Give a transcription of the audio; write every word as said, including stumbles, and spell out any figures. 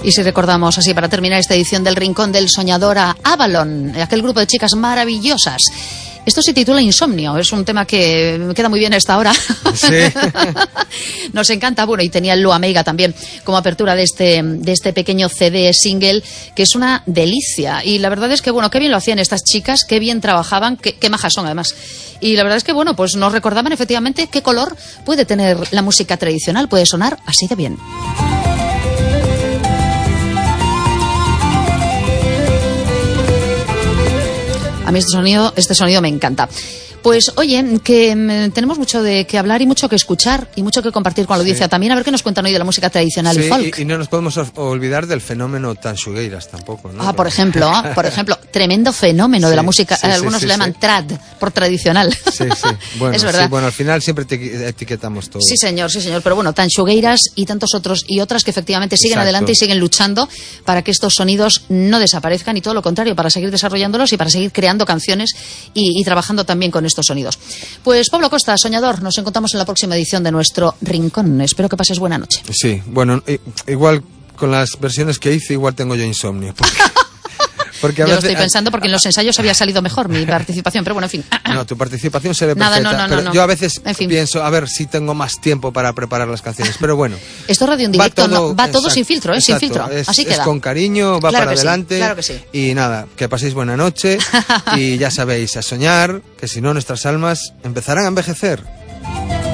Y si recordamos así, para terminar esta edición del Rincón del Soñador, a Avalon, aquel grupo de chicas maravillosas. Esto se titula Insomnio, es un tema que me queda muy bien a esta hora. Sí. Nos encanta, bueno, y tenía el Lua Meiga también como apertura de este, de este pequeño C D single, que es una delicia. Y la verdad es que, bueno, qué bien lo hacían estas chicas, qué bien trabajaban, qué, qué majas son además. Y la verdad es que, bueno, pues nos recordaban efectivamente qué color puede tener la música tradicional, puede sonar así de bien. A mí este sonido, este sonido me encanta. Pues oye, que mm, tenemos mucho de que hablar y mucho que escuchar y mucho que compartir con la audiencia, sí, también, a ver qué nos cuentan hoy de la música tradicional, sí, y folk. Y, y no nos podemos olvidar del fenómeno Tanxugueiras tampoco, ¿no? Ah, por ejemplo, por ejemplo, tremendo fenómeno, sí, de la música, sí, algunos sí, sí, le llaman sí. trad, por tradicional. Sí, sí, bueno, es verdad. Sí, bueno, al final siempre te etiquetamos todo. Sí, señor, sí, señor, pero bueno, Tanxugueiras y tantos otros y otras que efectivamente siguen, exacto, adelante y siguen luchando para que estos sonidos no desaparezcan y todo lo contrario, para seguir desarrollándolos y para seguir creando canciones y, y trabajando también con estos sonidos. Pues Pablo Costa, soñador, nos encontramos en la próxima edición de nuestro Rincón. Espero que pases buena noche. Sí, bueno, igual con las versiones que hice, igual tengo yo insomnio. Porque, porque a yo veces, lo estoy pensando porque en los ensayos había salido mejor mi participación, pero bueno, en fin. No, tu participación se ve perfecta. Nada, no, no, pero no, no. Yo a veces en fin. pienso, a ver si tengo más tiempo para preparar las canciones, pero bueno. Esto es radio en directo, va todo, no, va todo exacto, sin filtro, ¿eh? Exacto, sin filtro. Es, Así es queda. con cariño, va claro para adelante. Sí, claro que sí. Y nada, que paséis buena noche y ya sabéis, a soñar, que si no nuestras almas empezarán a envejecer.